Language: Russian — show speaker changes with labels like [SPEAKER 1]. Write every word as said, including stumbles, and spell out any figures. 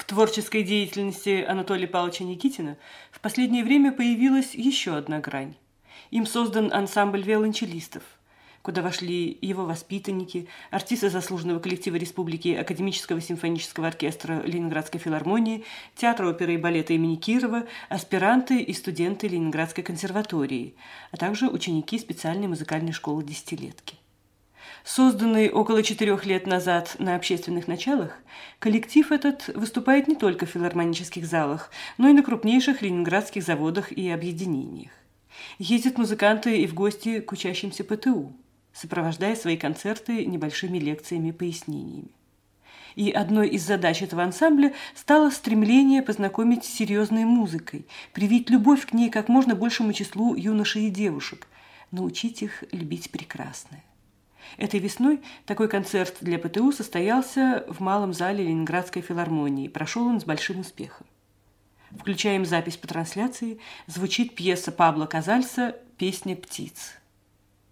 [SPEAKER 1] творческой деятельности Анатолия Павловича Никитина в последнее время появилась еще одна грань. Им создан ансамбль виолончелистов, куда вошли его воспитанники, артисты заслуженного коллектива Республики Академического симфонического оркестра Ленинградской филармонии, театра оперы и балета имени Кирова, аспиранты и студенты Ленинградской консерватории, а также ученики специальной музыкальной школы «Десятилетки». Созданный около четырех лет назад на общественных началах, коллектив этот выступает не только в филармонических залах, но и на крупнейших ленинградских заводах и объединениях. Ездят музыканты и в гости к учащимся ПТУ, сопровождая свои концерты небольшими лекциями и пояснениями. И одной из задач этого ансамбля стало стремление познакомить с серьезной музыкой, привить любовь к ней как можно большему числу юношей и девушек, научить их любить прекрасное. Этой весной такой концерт для ПТУ состоялся в Малом зале Ленинградской филармонии. Прошел он с большим успехом. Включаем запись по трансляции. Звучит пьеса Пабло Казальса «Песня птиц».